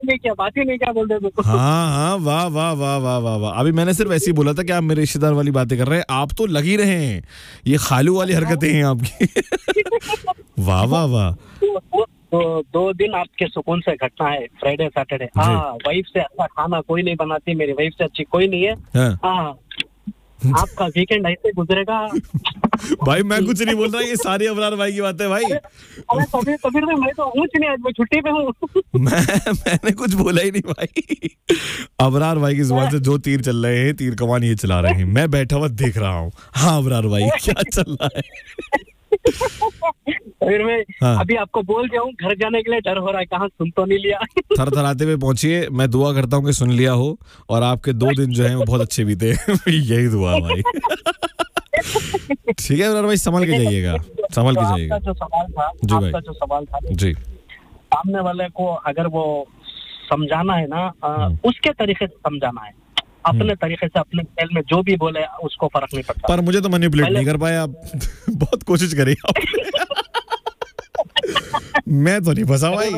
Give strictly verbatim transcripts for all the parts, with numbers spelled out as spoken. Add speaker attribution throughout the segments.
Speaker 1: नहीं क्या बात ही नहीं क्या बोल रहे हो।
Speaker 2: हाँ हाँ वाह वाह वाह वाह वाह वाह। अभी मैंने सिर्फ ऐसे ही बोला था कि आप मेरे रिश्तेदार वाली बातें कर रहे हैं, आप तो लग ही रहे हैं, ये खालू वाली हरकतें हैं आपकी। वाह वाह वाह।
Speaker 1: तो दो दिन आपके सुकून से घटना है, फ्राइडे सैटरडे। हाँ, वाइफ से अच्छा खाना कोई नहीं बनाती, मेरी वाइफ से अच्छी कोई नहीं है। हाँ, आपका वीकेंड ऐसे गुजरेगा।
Speaker 2: भाई मैं कुछ नहीं बोल रहा, ये सारी अबरार भाई की बात है भाई।
Speaker 1: अरे कबीर कबीर भाई, मैं तो हूँ नहीं, आज मैं छुट्टी पे हूँ।
Speaker 2: मैं मैंने कुछ बोला ही नहीं भाई। अबरार भाई की जुबान से जो तीर चल रहे हैं, तीर कमान ये चला रहे हैं, मैं बैठा हुआ देख रहा हूँ। हाँ अबरार भाई क्या चल रहा है।
Speaker 1: फिर मैं हाँ। अभी आपको बोल रहा हूँ, घर जाने के लिए डर हो रहा है, कहाँ सुन तो नहीं लिया।
Speaker 2: थर थराते हुए पहुंचिए, मैं दुआ करता हूँ कि सुन लिया हो और आपके दो दिन जो हैं वो बहुत अच्छे बीते। यही दुआ भाई। ठीक है अबरार भाई, संभल के जाइएगा, संभल के जाइएगा।
Speaker 1: जो सवाल था,
Speaker 2: जी
Speaker 1: आपका जो सवाल था
Speaker 2: जी,
Speaker 1: सामने वाले को अगर वो समझाना है ना, उसके तरीके से समझाना है, अपने तरीके से, अपने स्टाइल में जो भी बोले उसको फर्क नहीं पड़ता।
Speaker 2: पर मुझे तो मैनिपुलेट नहीं कर पाए आप। बहुत कोशिश करी आप। मैं तो नहीं फंसा भाई।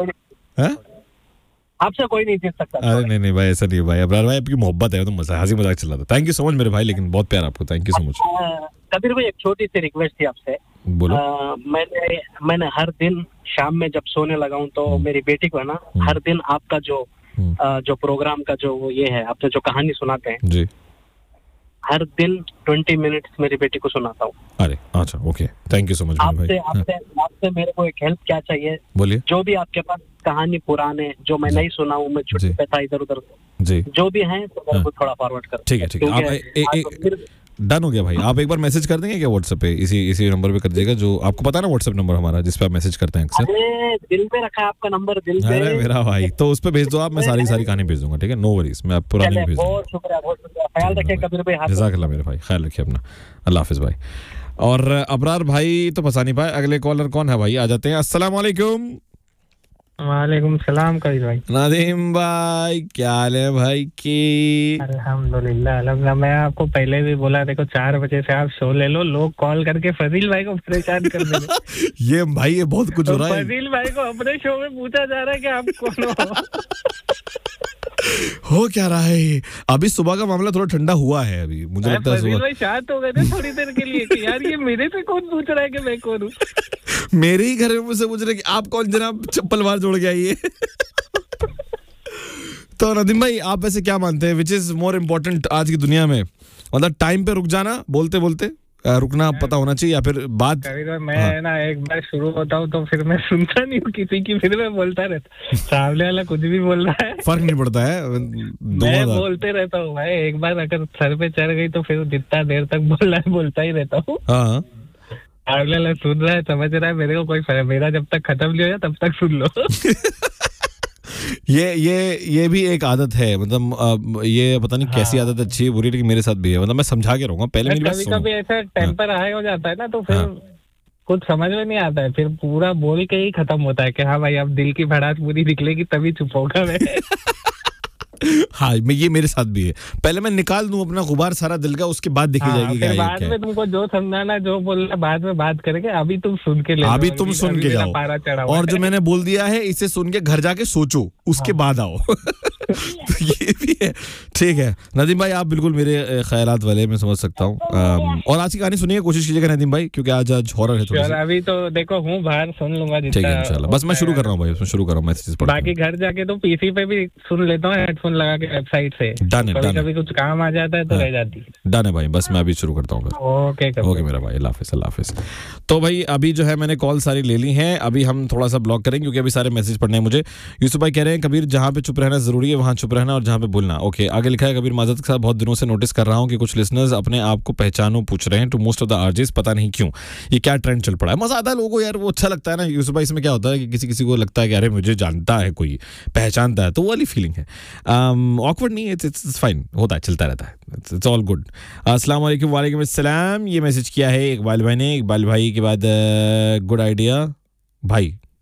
Speaker 1: आपसे कोई नहीं जीत सकता।
Speaker 2: अरे नहीं नहीं भाई, ऐसा नहीं भाई। अबरार भाई आपकी मोहब्बत है तो मजा, हंसी मजाक चल रहा था। थैंक यू सो मच मेरे भाई, लेकिन बहुत प्यार आपको, thank you so much.
Speaker 1: Kabir भाई एक छोटी सी रिक्वेस्ट थी आपसे।
Speaker 2: बोलो।
Speaker 1: आ, मैंने मैंने हर दिन शाम में जब सोने लगा हूँ तो मेरी बेटी को है ना, हर दिन आपका जो आ, जो प्रोग्राम का जो वो ये है, आपने जो कहानी सुनाते हैं
Speaker 2: जी,
Speaker 1: हर दिन ट्वेंटी मिनट्स मेरी बेटी को सुनाता हूँ।
Speaker 2: अरे अच्छा, okay, thank you so much
Speaker 1: आपसे आपसे आपसे मेरे को एक हेल्प क्या चाहिए?
Speaker 2: बोलिए।
Speaker 1: जो भी आपके पास कहानी पुराने जो मैं नहीं सुना हूँ, मैं छुट्टी पे था इधर उधर
Speaker 2: जी,
Speaker 1: जो भी हैं तो मेरे को थोड़ा फॉरवर्ड कर।
Speaker 2: ठीक है ठीक है, आप डन हो गया भाई। आप एक बार मैसेज कर देंगे क्या व्हाट्सएप पे, इसी इसी नंबर पे कर दीजिएगा, जो आपको पता है ना व्हाट्सएप नंबर हमारा जिस पे आप मैसेज करते हैं अक्सर।
Speaker 1: अरे दिल पे रखा है आपका नंबर, दिल पे।
Speaker 2: अरे मेरा भाई, तो उस पे भेज दो आप, मैं सारी सारी कहानी भेज दूंगा, ठीक है, नो वरीज, मैं पुरानी भेज दूंगा।
Speaker 1: बहुत शुक्रिया, बहुत शुक्रिया, ख्याल रखिए कबीर भाई।
Speaker 2: जज़ाकल्लाह मेरे भाई, ख्याल रखिए अपना, अल्लाह हाफिज भाई। और अबरार भाई तो फंसा नहीं पाए। अगले कॉलर कौन है भाई, आ जाते हैं। अस्सलाम वालेकुम।
Speaker 3: वालेकुम सलाम कबीर भाई।
Speaker 2: नदीम भाई क्या हाल है भाई की?
Speaker 3: अल्हम्दुलिल्लाह अल्हम्दुलिल्लाह। मैं आपको पहले भी बोला, देखो चार बजे से आप शो ले लो, लोग कॉल करके फजील भाई को परेशान कर देंगे।
Speaker 2: ये भाई ये बहुत कुछ हो रहा है।
Speaker 3: फजील भाई को अपने शो में पूछा जा रहा है कि आप कौन हो।
Speaker 2: हो क्या रहा है? अभी सुबह का मामला थोड़ा ठंडा हुआ है, अभी मुझे लगता है
Speaker 3: फजील भाई शांत हो गए थे थोड़ी देर के लिए कि यार ये मेरे से कौन पूछ रहा है कि मैं कौन हूँ।
Speaker 2: मेरे ही घर में मुझसे पूछ रहे कि आप कौन जनाब, चप्पल बाहर जोड़ के आइए। तो नदीम भाई आप वैसे क्या मानते हैं, विच इज मोर इम्पोर्टेंट आज की दुनिया में, मतलब टाइम पे रुक जाना बोलते बोलते रुकना पता होना चाहिए, या फिर बात?
Speaker 3: मैं हाँ। ना एक बार शुरू होता हूँ तो फिर मैं सुनता नहीं हूँ किसी की, फिर मैं बोलता रहता। सामने वाला कुछ भी बोल रहा है
Speaker 2: फर्क नहीं पड़ता है,
Speaker 3: मैं बोलते रहता हूँ भाई। एक बार अगर सर पे चढ़ गई तो फिर जितना देर तक बोलना है बोलता ही रहता हूँ।
Speaker 2: हाँ
Speaker 3: सामने वाला सुन रहा है, समझ रहा है, मेरे को कोई फर्क, मेरा जब तक खत्म नहीं हो तब तक सुन लो।
Speaker 2: ये ये ये भी एक आदत है, मतलब ये पता नहीं हाँ। कैसी आदत अच्छी है बुरी, लेकिन मेरे साथ भी है, मतलब मैं समझा के रहूंगा पहले। मेरी बात सुनो,
Speaker 3: कभी ऐसा टेम्पर हाई हो जाता है ना तो फिर हाँ। कुछ समझ में नहीं आता है, फिर पूरा बोल के ही खत्म होता है कि हाँ भाई अब दिल की भड़ास पूरी निकलेगी तभी चुप होगा मैं।
Speaker 2: हाँ मैं ये मेरे साथ भी है, पहले मैं निकाल दूं अपना गुबार सारा दिल का, उसके बाद देखी हाँ, जाएगी क्या
Speaker 3: बाद में तुमको जो समझाना जो बोलना बाद में बात करेंगे, अभी तुम सुन के ले,
Speaker 2: अभी तुम सुन के जाओ, और जो मैंने बोल दिया है इसे सुन के घर जाके सोचो, उसके बाद आओ। तो ये भी है, ठीक है नदीम भाई, आप बिल्कुल मेरे ख्यालात वाले, मैं समझ सकता हूँ। और आज की कहानी सुनिए, कोशिश कीजिएगा नदीम भाई, क्योंकि आज आज हॉरर है थोड़ा सा।
Speaker 3: अभी तो देखो हूँ बाहर, सुन लूंगा
Speaker 2: ठीक है इंशाल्लाह। बस मैं शुरू कर रहा हूँ भाई, मैं शुरू कर रहा हूँ मैसेज पढ़,
Speaker 3: बाकी घर जाके तो पीसी पे भी सुन लेता हूँ हेडफोन लगा के वेबसाइट से।
Speaker 2: डन है, डन है,
Speaker 3: कभी कुछ काम आ जाता है तो रह जाती है।
Speaker 2: डन है भाई, बस मैं अभी शुरू करता हूँ।
Speaker 3: ओके
Speaker 2: ओके मेरा भाई, अल्लाह हाफिज, अल्लाह हाफिज। तो भाई अभी जो है मैंने कॉल सारी ले ली हैं, अभी हम थोड़ा सा ब्लॉक करेंगे क्योंकि अभी सारे मैसेज पढ़ने हैं मुझे। यूसुफ भाई कह रहे हैं कबीर जहाँ पे चुप रहना जरूरी है वहाँ चुप रहना, और जहाँ पे बोलना। ओके आगे लिखा है, कबीर माजरत के साथ बहुत दिनों से नोटिस कर रहा हूँ कि कुछ लिसनर्स अपने आप को पहचानो पूछ रहे हैं to most of the RJs, पता नहीं क्यों ये क्या ट्रेंड चल पड़ा है। मजा आता है लोगों को यार, वो अच्छा लगता है ना यूसुफ भाई। इसमें क्या होता है कि किसी किसी को लगता है कि अरे मुझे जानता है कोई, पहचानता है, तो वो वाली फीलिंग है। ऑकवर्ड नहीं, इट्स इट्स फाइन, होता है, चलता रहता है, इट्स ऑल गुड। अस्सलाम वालेकुम। वालेकुम अस्सलाम। ये मैसेज किया है इकबाल भाई ने, इकबाल भाई के बाद गुड आइडिया भाई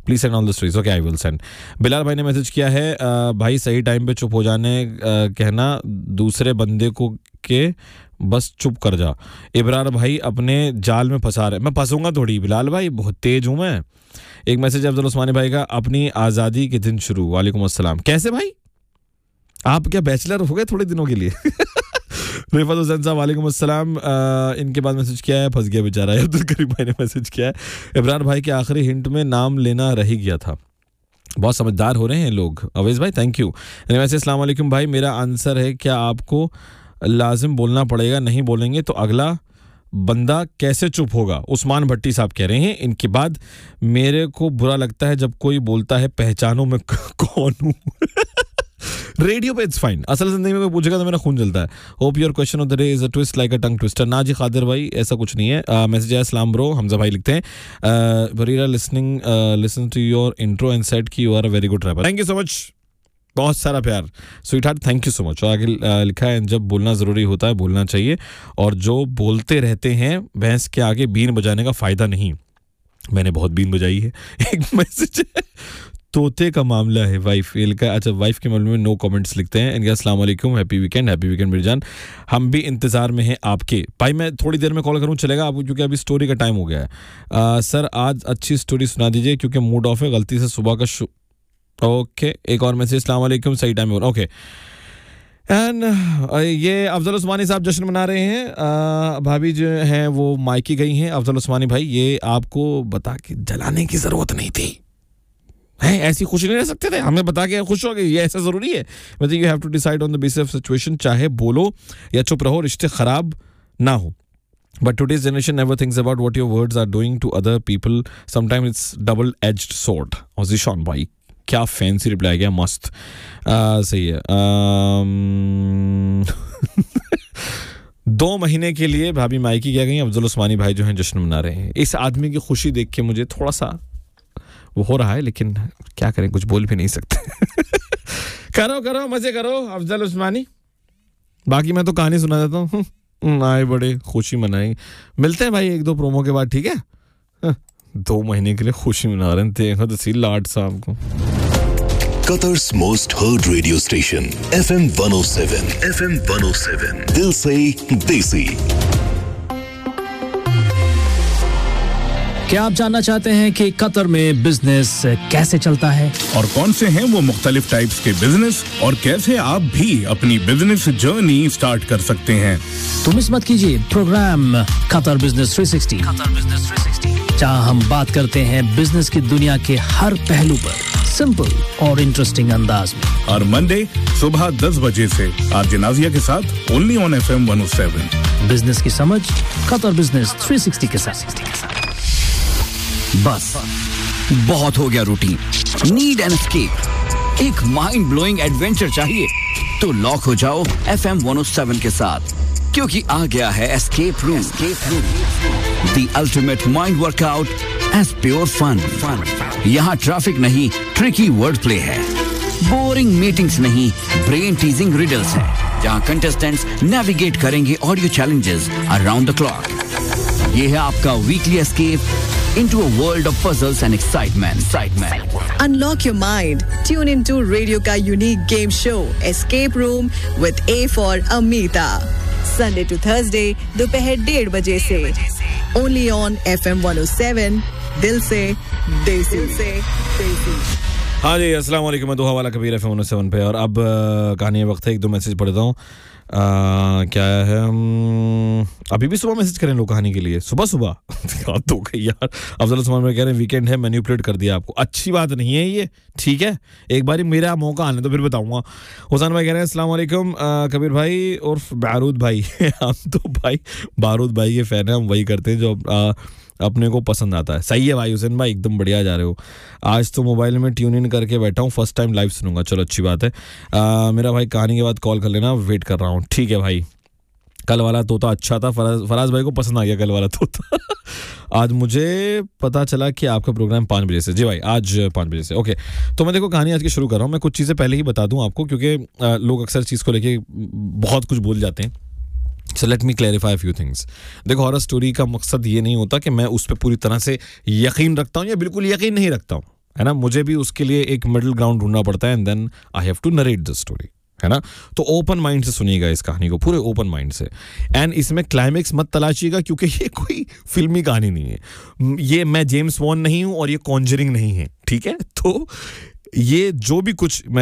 Speaker 2: please send all the stories. Okay, I will send. Bilal भाई ने मैसेज किया है, uh, भाई सही टाइम पे चुप हो जाने uh, कहना दूसरे बंदे को के बस चुप कर जा. इब्रार भाई अपने जाल में फंसा रहे. मैं फंसूंगा थोड़ी बिलाल भाई, बहुत तेज हूं मैं. एक मैसेज अफजल उस्मानी भाई का, अपनी आज़ादी के दिन शुरू. वालेकुम अस्सलाम. कैसे भाई, आप क्या बैचलर हो गए थोड़े दिनों के लिए? रिफत हुसैन साहब वालेकुम अस्सलाम. इनके बाद मैसेज किया है, फंस गया बेचारा. अब्दुल करीम भाई ने मैसेज किया है, इब्रार भाई के आखिरी हिंट में नाम लेना रह गया था. बहुत समझदार हो रहे हैं लोग. अवैस भाई थैंक यू. वैसे अस्सलाम वालेकुम भाई, मेरा आंसर है, क्या आपको लाजिम बोलना पड़ेगा? नहीं बोलेंगे तो अगला बंदा कैसे चुप होगा? उस्मान भट्टी साहब कह रहे हैं. इनके बाद, मेरे को बुरा लगता है जब कोई बोलता है पहचानो मैं कौन हूँ. रेडियो पे इट्स फाइन, असल जिंदगी में कोई पूछेगा तो मेरा खून जलता है. Hope your question of the day is a twist like a tongue twister. ना जी खादिर भाई, ऐसा कुछ नहीं है. मैसेज है, सलाम ब्रो. हमजा भाई लिखते हैं, Bareera listening listen to your intro and said कि you are a very good wrapper. Thank you so much, बहुत सारा प्यार, sweet heart, thank you so much. आगे लिखा है, जब बोलना ज़रूरी होता है बोलना चाहिए, और जो बोलते रहते हैं भैंस के आगे बीन बजाने का फ़ायदा नहीं. मैंने बहुत बीन बजाई है. एक मैसेज है, तोते का मामला है वाइफ, ये लिखा है. अच्छा, वाइफ के मामले में नो कमेंट्स लिखते हैं. इनका अस्सलाम वालेकुम, happy weekend. Happy weekend Mirjan, हम भी इंतज़ार में हैं आपके. भाई मैं थोड़ी देर में कॉल करूँ चलेगा आपको, क्योंकि अभी स्टोरी का टाइम हो गया है. आ, सर आज अच्छी स्टोरी सुना दीजिए क्योंकि मूड ऑफ है, गलती से सुबह का शु... ओके okay, एक और मैसेज, अस्सलाम वालेकुम, सही टाइम में. ओके, एंड ये अफजल उस्मानी साहब जश्न मना रहे हैं. भाभी जो हैं वो मायके गई हैं. अफजल उस्मानी भाई, ये आपको बता के जलाने की ज़रूरत नहीं थी. है ऐसी खुश नहीं रह सकते थे, हमें बता के खुश हो गए, ये ऐसा ज़रूरी है? मतलब you have to decide on the basis of situation, चाहे बोलो या चुप रहो, रिश्ते ख़राब ना हो. But today's generation never thinks about what your words are doing to other people. Sometimes it's double-edged sword. और ज़िशान भाई, क्या फैंसी रिप्लाई गया, मस्त. आ, सही है. दो महीने के लिए भाभी मायके क्या गई. अफजल उस्मानी भाई जो हैं जश्न मना रहे हैं. इस आदमी की खुशी देख के मुझे थोड़ा सा वो हो रहा है, लेकिन क्या करें, कुछ बोल भी नहीं सकते. करो करो मजे करो अफजल उस्मानी. बाकी मैं तो कहानी सुना देता हूँ. आए बड़े खुशी मनाएंगे. मिलते हैं भाई एक दो प्रोमो के बाद, ठीक है? दो महीने के लिए खुशी मना रहे थे तो सी लाड साहब को.
Speaker 4: Qatar's most heard radio station, F M one oh seven. F M one oh seven. दिल से देसी.
Speaker 5: क्या आप जानना चाहते हैं कि कतर में बिजनेस कैसे चलता है
Speaker 6: और कौन से हैं वो मुख्तलिफ टाइप्स के बिजनेस और कैसे आप भी अपनी बिजनेस जर्नी स्टार्ट कर सकते हैं?
Speaker 5: तो मिस मत कीजिए programme Qatar business three sixty, Qatar business three sixty, जहां हम बात करते हैं बिजनेस की दुनिया के हर पहलू पर सिंपल और इंटरेस्टिंग अंदाज में.
Speaker 6: और मंडे सुबह दस बजे से आप नाजिया के साथ only on F M one O seven.
Speaker 5: Business की समझ कतर बिजनेस थ्री सिक्सटी के साथ.
Speaker 7: बस बहुत हो गया रूटीन. नीड एन एस्केप, एक माइंड ब्लोइंग एडवेंचर चाहिए तो लॉक हो जाओ F M one O seven के साथ, क्योंकि आ गया है escape room. The ultimate mind workout as pure fun. यहाँ ट्रैफिक नहीं, ट्रिकी वर्ड प्ले है. बोरिंग मीटिंग्स नहीं, ब्रेन टीजिंग रिडल्स है, जहाँ कंटेस्टेंट्स नेविगेट करेंगे audio challenges around the clock. ये है आपका weekly escape into a world of puzzles and excitement. Excitement.
Speaker 8: Unlock your mind. Tune into Radio ka unique game show, Escape Room with A for Amita. Sunday to Thursday, दोपहर डेढ़ बजे से. Only on F M one oh seven. दिल से देसी. से देसी.
Speaker 2: हाँ जी, अस्सलाम वालेकुम. मैं दोहा वाला Kabir F M one O seven पे. और अब कहानी वक्त है, एक दो मैसेज पढ़ता हूँ. आ, क्या है, हम अभी भी सुबह मैसेज करें लोग कहानी के लिए, सुबह सुबह तो यार. अफजल उस्मान में कह रहे हैं वीकेंड है, मैनिपुलेट कर दिया आपको. अच्छी बात नहीं है ये, ठीक है? एक बार मेरा मौका आने तो फिर बताऊंगा. हुसैन भाई कह रहे हैं अस्सलाम वालेकुम कबीर भाई उर्फ बारूद भाई. हम तो भाई बारूद भाई के फैन हैं, हम वही करते हैं जो आ, अपने को पसंद आता है. सही है भाई हुसैन भाई, एकदम बढ़िया जा रहे हो. आज तो मोबाइल में ट्यून इन करके बैठा हूँ, फर्स्ट टाइम लाइव सुनूंगा. चलो अच्छी बात है. आ, मेरा भाई कहानी के बाद कॉल कर लेना, वेट कर रहा हूँ. ठीक है भाई. कल वाला तोता अच्छा था, फराज फराज भाई को पसंद आ गया कल वाला तोता. आज मुझे पता चला कि आपका प्रोग्राम पाँच बजे से. जी भाई, आज पाँच बजे से. ओके, तो मैं देखो कहानी आज की शुरू कर रहा हूँ. मैं कुछ चीज़ें पहले ही बता दूँ आपको, क्योंकि लोग अक्सर चीज़ को लेके बहुत कुछ बोल जाते हैं. So let me clarify a few things. देखो, हॉरर स्टोरी का मकसद ये नहीं होता कि मैं उस पर पूरी तरह से यकीन रखता हूँ या बिल्कुल यकीन नहीं रखता हूँ. है ना, मुझे भी उसके लिए एक मिडिल ग्राउंड ढूंढना पड़ता है, and then I have to narrate the story, है ना। तो ओपन माइंड से सुनिएगा इस कहानी को, पूरे ओपन माइंड से, एंड इसमें क्लाइमेक्स मत तलाशिएगा क्योंकि ये कोई फिल्मी कहानी नहीं है, ये मैं जेम्स वॉन नहीं हूं और ये कॉन्जरिंग नहीं है, ठीक है। तो ये जो भी कुछ मैं